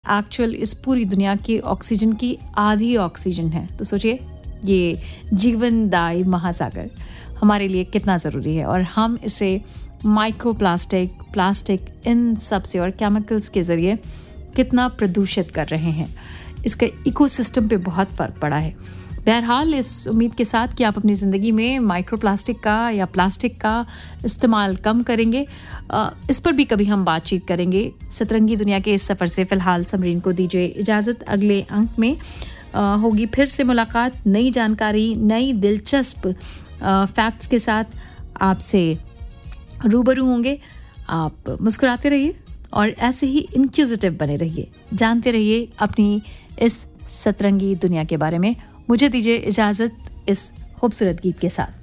Actual इस पूरी दुनिया की ऑक्सीजन की आधी ऑक्सीजन है। तो सोचिए ये जीवनदायी महासागर हमारे लिए कितना ज़रूरी है, और हम इसे माइक्रोप्लास्टिक, प्लास्टिक, इन सब से और केमिकल्स के ज़रिए कितना प्रदूषित कर रहे हैं। इसका इकोसिस्टम पे बहुत फ़र्क पड़ा है। बहरहाल इस उम्मीद के साथ कि आप अपनी ज़िंदगी में माइक्रोप्लास्टिक का या प्लास्टिक का इस्तेमाल कम करेंगे, इस पर भी कभी हम बातचीत करेंगे। सतरंगी दुनिया के इस सफ़र से फ़िलहाल समरीन को दीजिए इजाज़त। अगले अंक में होगी फिर से मुलाकात, नई जानकारी, नई दिलचस्प फैक्ट्स के साथ आपसे रूबरू होंगे। आप मुस्कुराते रहिए और ऐसे ही इंक्यूजिटिव बने रहिए, जानते रहिए अपनी इस सतरंगी दुनिया के बारे में। मुझे दीजिए इजाज़त इस खूबसूरत गीत के साथ।